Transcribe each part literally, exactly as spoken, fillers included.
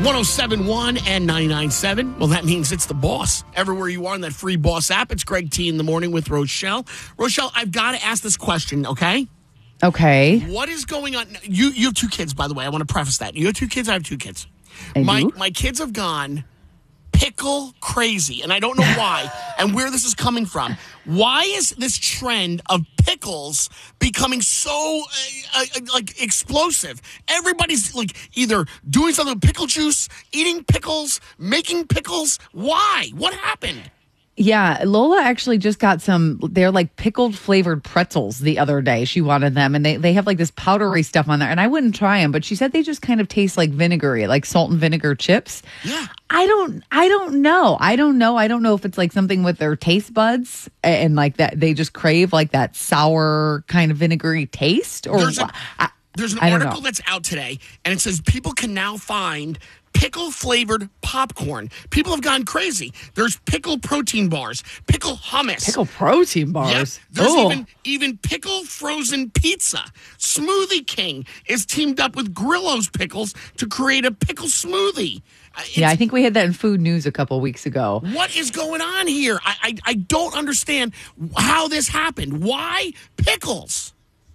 one oh seven point one and ninety-nine point seven. Well, that means it's the boss. Everywhere you are in that free boss app, it's Greg T in the morning with Rochelle. Rochelle, I've got to ask this question, okay? Okay. What is going on? You you have two kids, by the way. I want to preface that. You have two kids, I have two kids. I my do? my kids have gone pickle crazy, and I don't know why and where this is coming from. Why is this trend of pickles becoming so uh, uh, like explosive? Everybody's like either doing something with pickle juice, eating pickles, making pickles. Why? What happened? Yeah, Lola actually just got some, they're like pickled flavored pretzels the other day. She wanted them, and they, they have like this powdery stuff on there, and I wouldn't try them, but she said they just kind of taste like vinegary, like salt and vinegar chips. Yeah. I don't, I don't know. I don't know. I don't know if it's like something with their taste buds and like that, they just crave like that sour kind of vinegary taste, or There's, a, I, there's an I don't article know. that's out today, and it says people can now find pickle flavored popcorn. People have gone crazy. There's pickle protein bars, pickle hummus, Pickle protein bars. Yep. There's Oh. even even pickle frozen pizza. Smoothie King is teamed up with Grillo's Pickles to create a pickle smoothie. Uh, it's- Yeah, I think we had that in Food News a couple weeks ago. What is going on here? I, I I don't understand how this happened. Why pickles?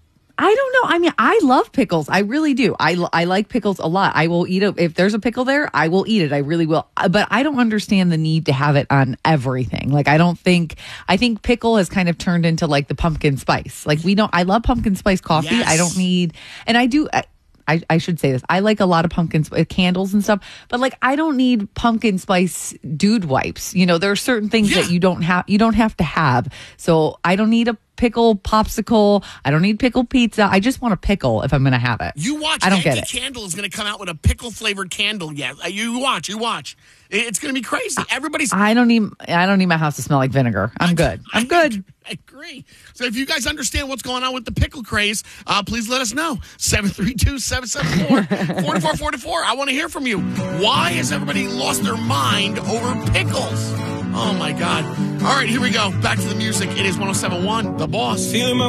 I don't know. I mean, I love pickles. I really do. I, I like pickles a lot. I will eat it. If there's a pickle there, I will eat it. I really will. But I don't understand the need to have it on everything. Like, I don't think, I think pickle has kind of turned into like the pumpkin spice. Like, we don't, I love pumpkin spice coffee. Yes. I don't need, and I do, I, I, I should say this. I like a lot of pumpkin sp- candles and stuff, but like I don't need pumpkin spice dude wipes. You know, there are certain things Yeah. that you don't have. You don't have to have. So I don't need a pickle popsicle. I don't need pickle pizza. I just want a pickle if I'm going to have it. You watch. I don't Yankee get it. Candle is going to come out with a pickle flavored candle. Yeah, Uh, you watch. You watch. It- It's going to be crazy. Everybody's. I don't need. I don't need my house to smell like vinegar. I'm good. I- I'm good. I agree. So if you guys understand what's going on with the pickle craze, uh, please let us know. seven three two, seven seven four, four four four four. I want to hear from you. Why has everybody lost their mind over pickles? Oh, my God. All right, here we go. Back to the music. It is one oh seven point one, The Boss. Feeling my